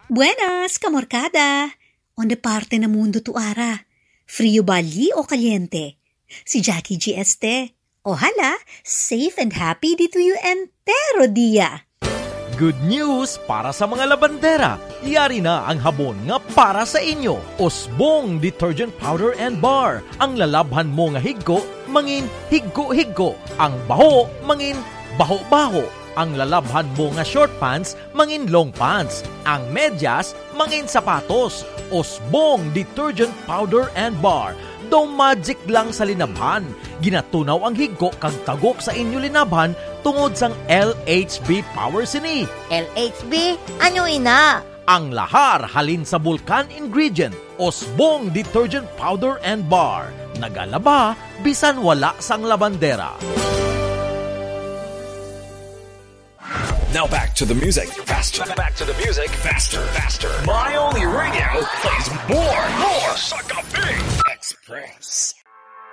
Buenas, kamorkada! Onde parte na mundo tu ara? Frio bali o kaliente? Si Jackie G. Este. Ojalá, safe and happy dito you entero dia. Good news para sa mga labandera. Yari na ang habon nga para sa inyo. Osbong Detergent Powder and Bar. Ang lalabhan mo nga higgo, mangin higgo-higgo. Ang baho, mangin baho-baho. Ang lalabhan mo nga short pants, mangin long pants. Ang medyas, mangin sapatos. Osbong Detergent Powder and Bar. Do magic lang sa linabhan. Ginatunaw ang higgo kag tagok sa inyo linabhan tungod sang LHB Power Sini. LHB? Ano ina? Ang lahar halin sa Vulcan ingredient. Osbong Detergent Powder and Bar. Nagalaba, bisan wala sang labandera. Now back to the music. Faster. Back to the music. Faster. My only radio plays more. Suck